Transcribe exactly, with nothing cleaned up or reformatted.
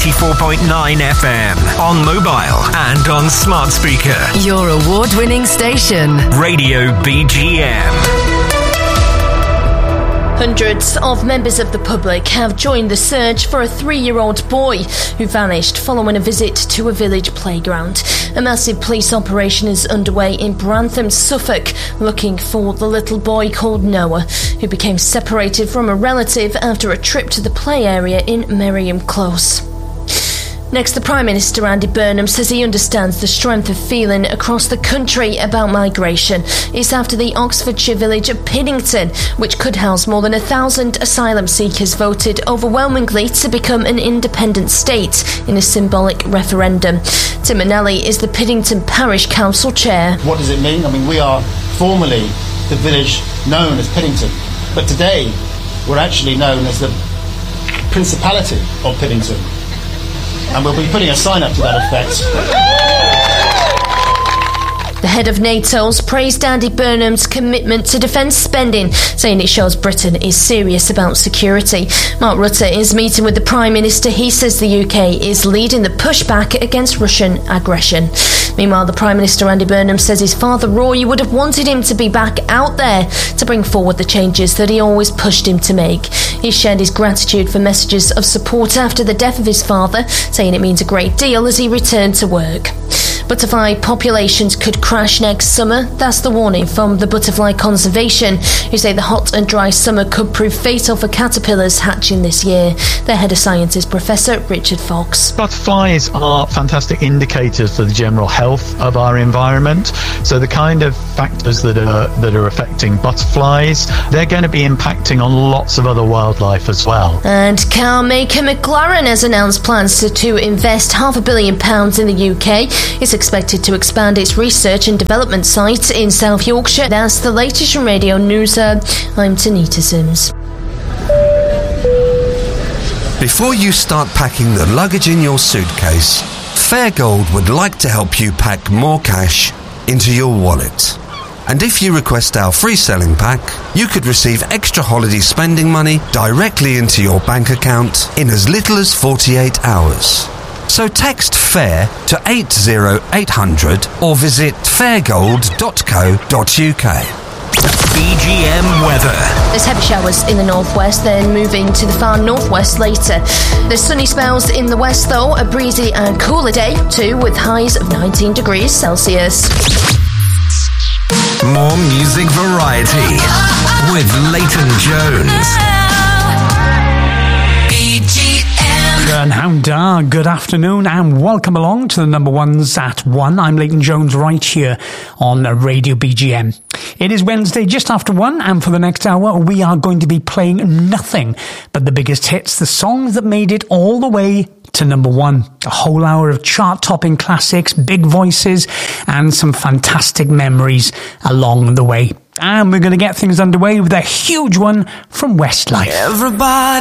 eighty-four point nine F M, on mobile and on smart speaker. Your award-winning station. Radio B G M. Hundreds of members of the public have joined the search for a three-year-old boy who vanished following a visit to a village playground. A massive police operation is underway in Brantham, Suffolk, looking for the little boy called Noah, who became separated from a relative after a trip to the play area in Merriam Close. Next, the Prime Minister, Andy Burnham, says he understands the strength of feeling across the country about migration. It's after the Oxfordshire village of Piddington, which could house more than a thousand asylum seekers, voted overwhelmingly to become an independent state in a symbolic referendum. Tim Manelli is the Piddington Parish Council Chair. What does it mean? I mean, we are formerly the village known as Piddington, but today we're actually known as the Principality of Piddington. And we'll be putting a sign up to that effect. The head of NATO's praised Andy Burnham's commitment to defence spending, saying it shows Britain is serious about security. Mark Rutte is meeting with the Prime Minister. He says the U K is leading the pushback against Russian aggression. Meanwhile, the Prime Minister, Andy Burnham, says his father, Roy, would have wanted him to be back out there to bring forward the changes that he always pushed him to make. He shared his gratitude for messages of support after the death of his father, saying it means a great deal as he returned to work. Butterfly populations could crash next summer. That's the warning from the Butterfly Conservation, who say the hot and dry summer could prove fatal for caterpillars hatching this year. Their head of science is Professor Richard Fox. Butterflies are fantastic indicators for the general health of our environment. So the kind of factors that are that are affecting butterflies, they're going to be impacting on lots of other wildlife as well. And car maker McLaren has announced plans to, to invest half a billion pounds in the U K. It's expected to expand its research and development site in South Yorkshire. That's the latest from Radio News. Uh, I'm Tanita Sims. Before you start packing the luggage in your suitcase, Fairgold would like to help you pack more cash into your wallet. And if you request our free selling pack, you could receive extra holiday spending money directly into your bank account in as little as forty-eight hours. So text FAIR to eight zero eight hundred or visit fairgold dot co dot uk. B G M weather. There's heavy showers in the northwest, then moving to the far northwest later. There's sunny spells in the west though, a breezy and cooler day too, with highs of nineteen degrees Celsius. More music variety with Leighton Jones. B G M. And how da, good afternoon and welcome along to the number ones at one. I'm Leighton Jones right here on Radio B G M. It is Wednesday just after one, and for the next hour we are going to be playing nothing but the biggest hits, the songs that made it all the way to number one. A whole hour of chart-topping classics, big voices, and some fantastic memories along the way. And we're going to get things underway with a huge one from Westlife. Everybody